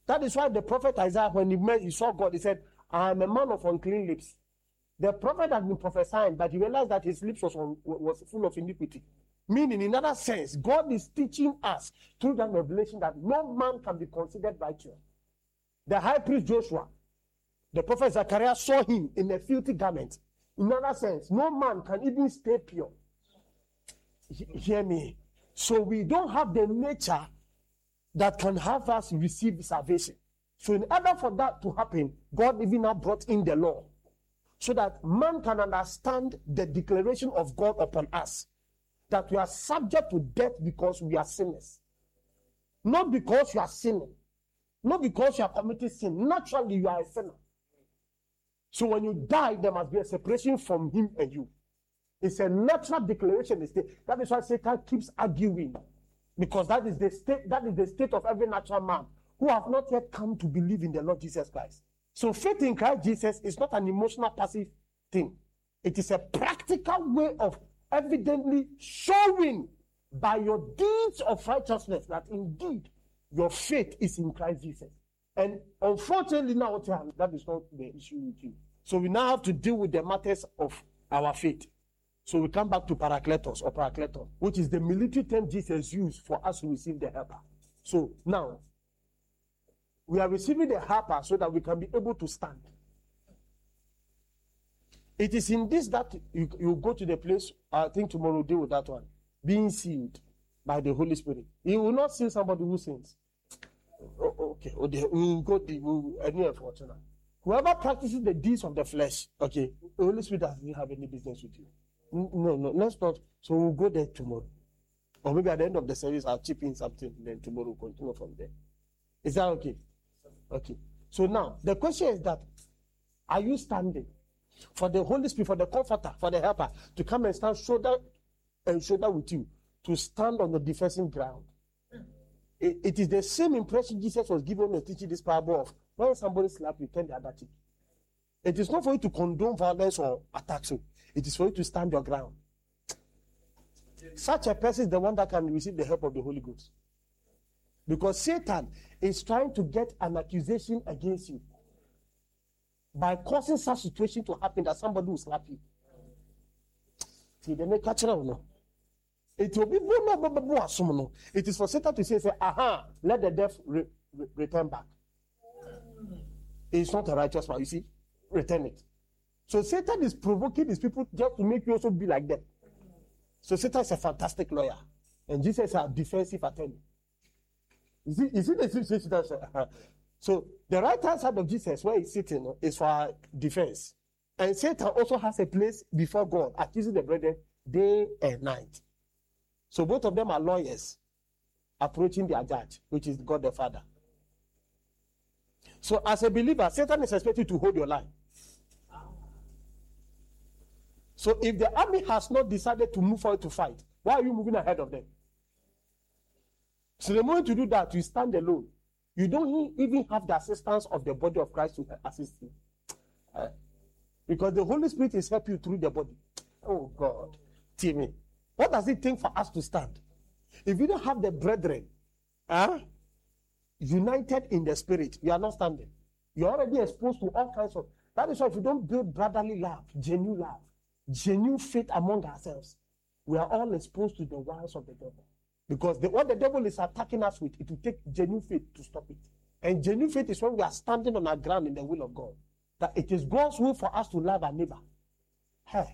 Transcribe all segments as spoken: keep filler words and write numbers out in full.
That is why the prophet Isaiah, when he met, he saw God, he said, I am a man of unclean lips. The prophet had been prophesying, but he realized that his lips was, on, was full of iniquity. Meaning, in another sense, God is teaching us through that revelation that no man can be considered righteous. The high priest Joshua, the prophet Zechariah saw him in a filthy garment. In another sense, no man can even stay pure. He- hear me. So we don't have the nature that can have us receive salvation. So in order for that to happen, God even now brought in the law so that man can understand the declaration of God upon us, that we are subject to death because we are sinners. Not because you are sinning. Not because you are committing sin. Naturally, you are a sinner. So when you die, there must be a separation from him and you. It's a natural declaration. That is why Satan keeps arguing. Because that is the state, that is the state of every natural man who have not yet come to believe in the Lord Jesus Christ. So faith in Christ Jesus is not an emotional, passive thing. It is a practical way of evidently showing by your deeds of righteousness that indeed your faith is in Christ Jesus. And unfortunately now, that is not the issue with you. So we now have to deal with the matters of our faith. So we come back to Parakletos or Parakletos, which is the military term Jesus used for us to receive the helper. So now, we are receiving the helper so that we can be able to stand. It is in this that you, you go to the place, I think tomorrow we'll deal with that one, being sealed by the Holy Spirit. You will not seal somebody who sins. Oh, okay, we will go to we'll, any unfortunate. Whoever practices the deeds of the flesh, okay, the Holy Spirit doesn't have any business with you. No, no, let's not. So we'll go there tomorrow. Or maybe at the end of the service, I'll chip in something, then tomorrow we'll continue from there. Is that okay? Okay. So now, the question is that, are you standing for the Holy Spirit, for the Comforter, for the Helper, to come and stand shoulder and shoulder with you, to stand on the defensive ground? It, it is the same impression Jesus was given when teaching this parable of when somebody slaps you, turn the other cheek. It is not for you to condone violence or attacks you. It is for you to stand your ground. Such a person is the one that can receive the help of the Holy Ghost. Because Satan is trying to get an accusation against you by causing such situation to happen that somebody will slap you. See, they may catch it out now. It will be no. It is for Satan to say, say aha, let the death re- re- return back. It's not a righteous man, you see. Return it. So Satan is provoking these people just to make you also be like them. So Satan is a fantastic lawyer. And Jesus is a defensive attorney. You see, you see the situation? So the right hand side of Jesus, where he's sitting, is for defense. And Satan also has a place before God, accusing the brethren day and night. So both of them are lawyers approaching their judge, which is God the Father. So as a believer, Satan is expected to hold your line. So if the army has not decided to move forward to fight, why are you moving ahead of them? So the moment you do that, you stand alone. You don't even have the assistance of the body of Christ to assist you. Uh, because the Holy Spirit is helping you through the body. Oh God. Timmy. What does it take for us to stand? If you don't have the brethren uh, united in the spirit, you are not standing. You're already exposed to all kinds of... That is why if you don't build brotherly love, genuine love, genuine faith among ourselves, we are all exposed to the wiles of the devil. Because the, what the devil is attacking us with, it will take genuine faith to stop it. And genuine faith is when we are standing on our ground in the will of God. That it is God's will for us to love our neighbor. Hey.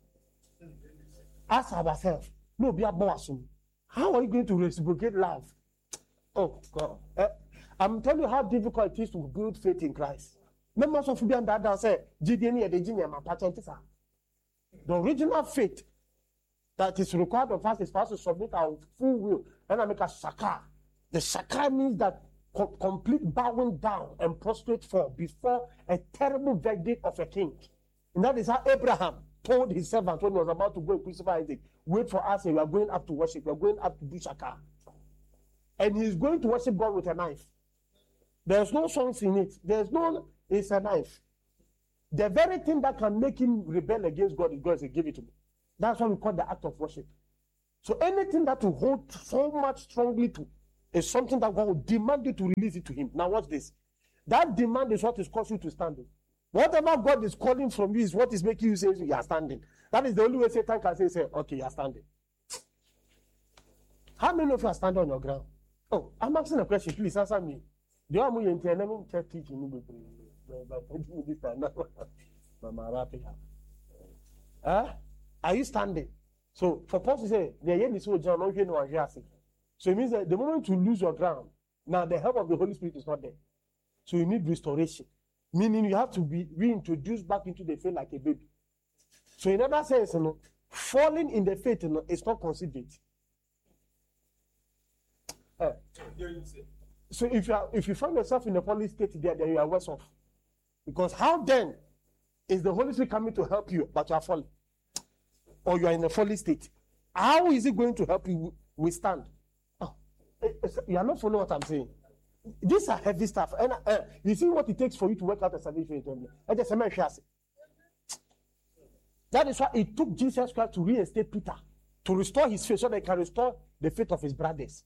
Ask ourselves, no, be a boss. How are you going to reciprocate love? Oh, God. Eh, I'm telling you how difficult it is to build faith in Christ. Members of Fubian Dada say, the original faith that is required of us is for us to submit our full will. And I make a shaka. The shaka means that co- complete bowing down and prostrate for before a terrible verdict of a king. And that is how Abraham told his servant when he was about to go and crucify Isaac, wait for us, and we are going up to worship, we are going up to do shaka. And he's going to worship God with a knife. There's no songs in it. There's no, it's a knife. The very thing that can make him rebel against God is God says, give it to me. That's what we call the act of worship. So anything that you hold so much strongly to, It's something that God will demand you to release it to him. Now watch this. That demand is what is causing you to stand. Whatever God is calling from you is what is making you say you are standing. That is the only way Satan can say, say okay, you are standing. How many of you are standing on your ground? Oh, I'm asking a question. Please answer me. Do you want me to check teaching? Huh? Are you standing? So for Paul to say, the end is so John, no one here. So it means that the moment you lose your ground, now the help of the Holy Spirit is not there. So you need restoration. Meaning you have to be reintroduced back into the faith like a baby. So in other sense, you know, falling in the faith, you know, is not considered. Uh, so if you are, if you find yourself in a fallen state there, then you are worse off. Because how then is the Holy Spirit coming to help you, but you are falling? Or you are in a fallen state? How is it going to help you withstand? Oh, you are not following what I'm saying. These are heavy stuff. And uh, you see what it takes for you to work out a salvation. That is why it took Jesus Christ to reinstate Peter, to restore his faith so that he can restore the faith of his brothers.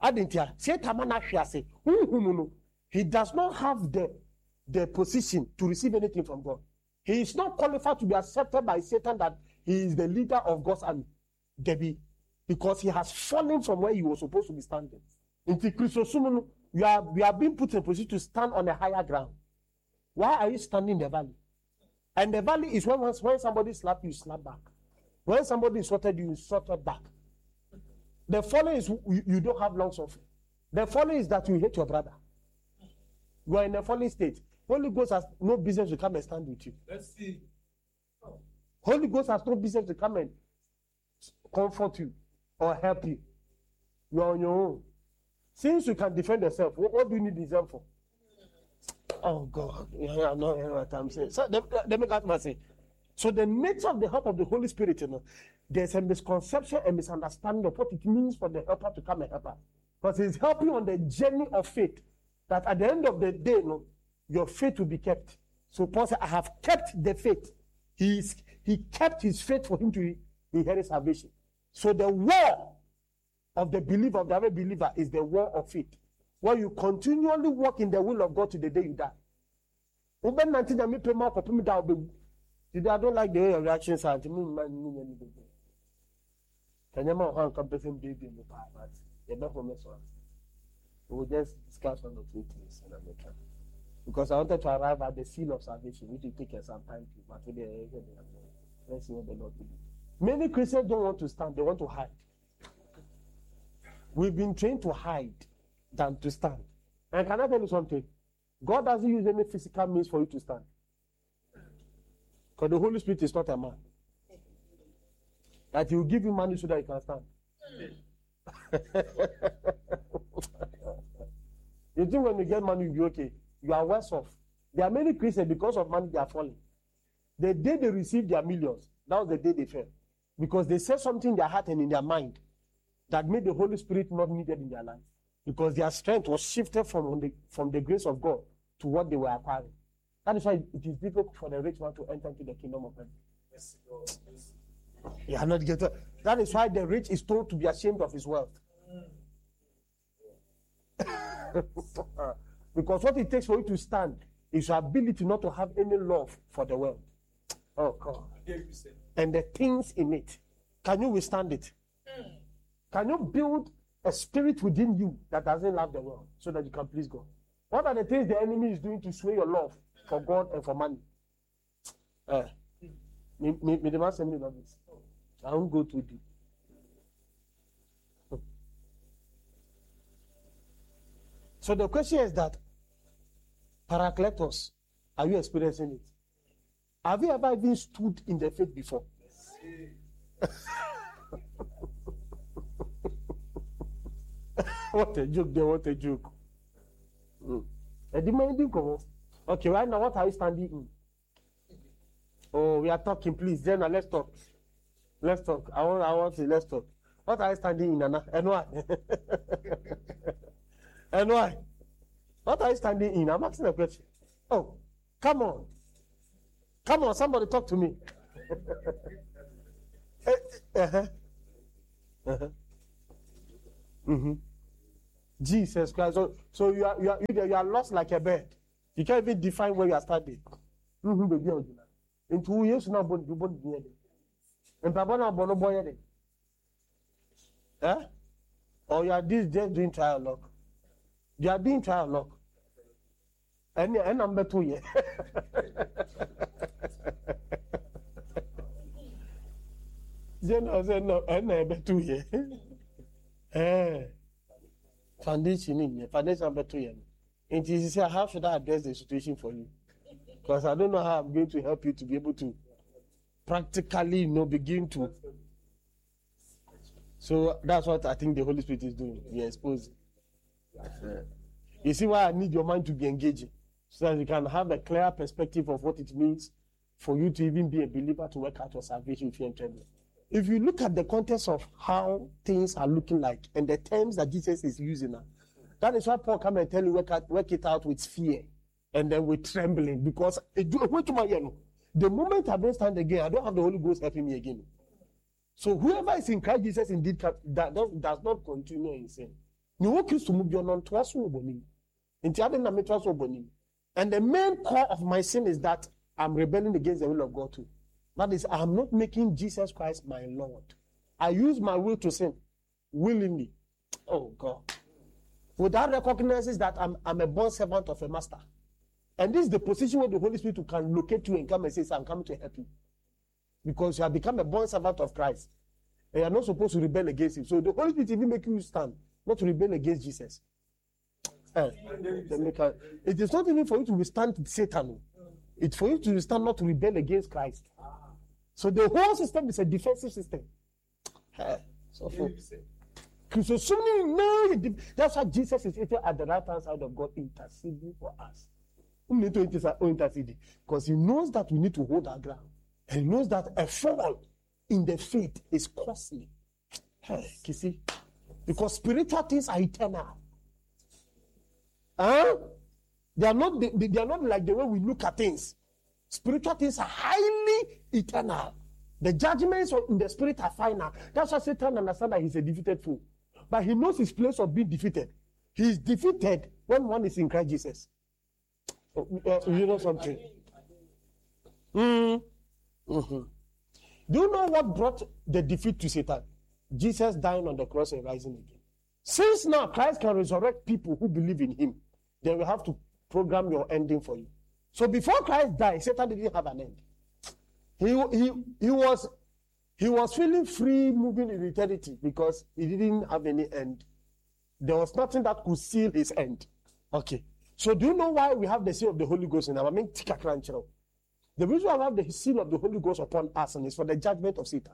He does not have the, the position to receive anything from God. He is not qualified to be accepted by Satan that he is the leader of God's army, Debbie, because he has fallen from where he was supposed to be standing. In Christ, you are, you are being put in a position to stand on a higher ground. Why are you standing in the valley? And the valley is when, when somebody slaps you, slap back. When somebody insulted you, you insult back. The falling is you, you don't have long suffering. The falling is that you hate your brother. You are in a falling state. Holy Ghost has no business to come and stand with you. Let's see. Oh. Holy Ghost has no business to come and comfort you or help you. You are on your own. Since you can defend yourself, what, what do you need discern for? Oh God, yeah, I'm not hearing what I'm saying. So let, let me get my say. So the nature of the help of the Holy Spirit, you know, there's a misconception and misunderstanding of what it means for the helper to come and help us. Because he's helping on the journey of faith. That at the end of the day, you know, your faith will be kept. So Paul said, I have kept the faith. He, is, he kept his faith for him to inherit salvation. So the war of the believer, of the other believer, is the war of faith. Where you continually walk in the will of God to the day you die. Today I don't like the way your reactions are. We will just discuss one or two things in America. Because I wanted to arrive at the seal of salvation, which will take us some time to. But today, let's see what the Lord will do. Many Christians don't want to stand, they want to hide. We've been trained to hide than to stand. And can I tell you something? God doesn't use any physical means for you to stand. Because the Holy Spirit is not a man. That he will give you money so that you can stand. You think when you get money, you'll be okay. You are worse off. There are many Christians, because of money, they are falling. The day they received their millions, that was the day they fell. Because they said something in their heart and in their mind that made the Holy Spirit not needed in their life. Because their strength was shifted from the, from the grace of God to what they were acquiring. That is why it is difficult for the rich man to enter into the kingdom of heaven. Yes, Lord. Yes. You are not getting. That is why the rich is told to be ashamed of his wealth. Because what it takes for you to stand is your ability not to have any love for the world. Oh God. And the things in it. Can you withstand it? Can you build a spirit within you that doesn't love the world so that you can please God? What are the things the enemy is doing to sway your love for God and for money? Uh, me, me, me, the man send me love this. I won't go too deep. So the question is that, Parakletos, are you experiencing it? Have you ever even stood in the faith before? What a joke there, what a joke. Mm. Okay, right now, what are you standing in? Oh, we are talking, please. Then let's talk. Let's talk. I want, I want to, let's talk. What are you standing in, Nana? And why? And why? What are you standing in? I'm asking a question. Oh, come on. Come on, somebody talk to me. uh-huh. Uh-huh. Mm-hmm. Jesus Christ. So, so you are you are you are lost like a bird. You can't even define where you are starting. In two years now, but you won't be it. And Papa now, but no boy, eh? Or you are this just doing trial lock. You are doing trial lock. And and number two, yeah. Then I said no, and number two, yeah. Eh. Foundation in foundation number two, yeah. And he said, how should I address the situation for you? Because I don't know how I'm going to help you to be able to practically, you know, begin to. So that's what I think the Holy Spirit is doing. He exposing. Uh, you see why I need your mind to be engaging, so that you can have a clear perspective of what it means for you to even be a believer to work out your salvation with fear and trembling. If you look at the context of how things are looking like and the terms that Jesus is using now, that is why Paul come and tell you work, out, work it out with fear and then with trembling, because it, wait to my yellow. The moment I don't stand again, I don't have the Holy Ghost helping me again. So whoever is in Christ Jesus indeed can, that does, does not continue in sin. And the main core of my sin is that I'm rebelling against the will of God too. That is, I'm not making Jesus Christ my Lord. I use my will to sin willingly. Oh God. Without recognizing that I'm, I'm a born servant of a master. And this is the position where the Holy Spirit can locate you and come and say, I'm coming to help you. Because you have become a born servant of Christ. And you're not supposed to rebel against him. So the Holy Spirit even make you stand, not to rebel against Jesus. Uh, it is not even for you to withstand Satan. It's for you to withstand, not to rebel against Christ. So the whole system is a defensive system. Uh, so for, so soon, no, that's why Jesus is at the right hand side of God, interceding for us. We need to intercede because he knows that we need to hold our ground. And he knows that a fall in the faith is costly. Hey, you see? Because spiritual things are eternal. Huh? They are not they, they are not like the way we look at things. Spiritual things are highly eternal. The judgments in the spirit are final. That's why Satan understands that he's a defeated foe. But he knows his place of being defeated. He is defeated when one is in Christ Jesus. Uh, you know something? Mm. Mm-hmm. Do you know what brought the defeat to Satan? Jesus dying on the cross and rising again. Since now Christ can resurrect people who believe in him, then we have to program your ending for you. So before Christ died, Satan didn't have an end. He, he, he, was, he was feeling free moving in eternity because he didn't have any end. There was nothing that could seal his end. Okay. So do you know why we have the seal of the Holy Ghost in our main tika cranchero? The reason why we have the seal of the Holy Ghost upon us is for the judgment of Satan.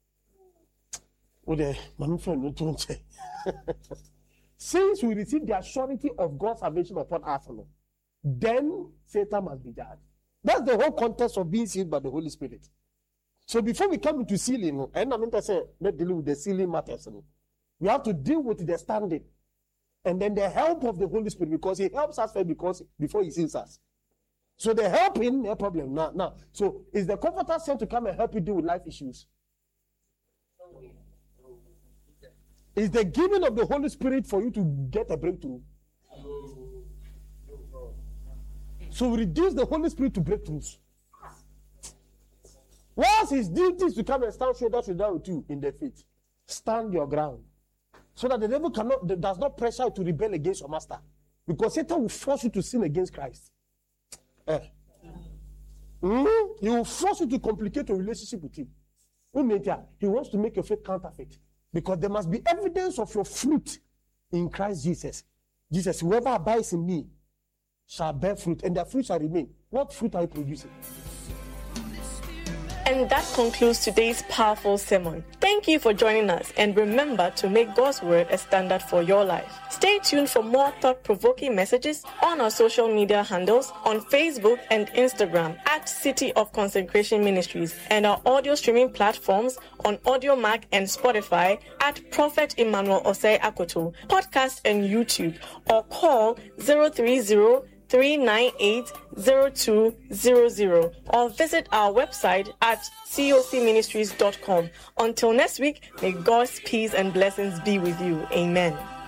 Since we receive the assurity of God's salvation upon us, then Satan must be judged. That's the whole context of being sealed by the Holy Spirit. So before we come into sealing, and I'm not saying not dealing with the sealing matters, we have to deal with the standing, and then the help of the Holy Spirit, because he helps us first because before he seals us. So the helping, no problem. Now, now, so is the comforter sent to come and help you deal with life issues? Is the giving of the Holy Spirit for you to get a breakthrough? So we reduce the Holy Spirit to breakthroughs. What's his duty is to come and stand shoulder to shoulder with you in the faith. Stand your ground. So that the devil cannot, does not pressure you to rebel against your master. Because Satan will force you to sin against Christ. Eh. Mm-hmm. He will force you to complicate your relationship with him. He wants to make your faith counterfeit. Because there must be evidence of your fruit in Christ Jesus. Jesus, whoever abides in me shall bear fruit, and their fruit shall remain. What fruit are you producing? And that concludes today's powerful sermon. Thank you for joining us, and remember to make God's word a standard for your life. Stay tuned for more thought-provoking messages on our social media handles on Facebook and Instagram at City of Consecration Ministries, and our audio streaming platforms on AudioMac and Spotify at Prophet Emmanuel Osei Akoto, podcast and YouTube, or call zero three zero, three nine eight, zero two zero zero or visit our website at c o c ministries dot com. Until next week, may God's peace and blessings be with you. Amen.